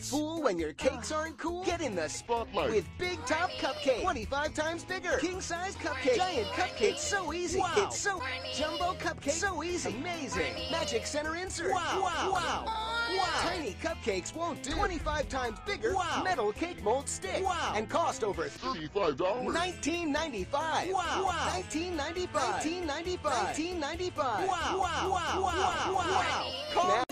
Fool when your cakes aren't cool? Get in the spotlight with Big Top Cupcake. 25 times bigger. King-size cupcake. Giant cupcake. So easy. Wow. It's so jumbo cupcake. So easy. Amazing. Magic center insert. Wow. Wow. Wow. Wow. Tiny cupcakes won't do. 25 times bigger. Wow. Metal cake mold stick. Wow. And cost over $35. $19.95. Wow. Wow. $19.95. $19.95. $19.95. Wow. Wow. Wow. Wow. Wow. Wow. Call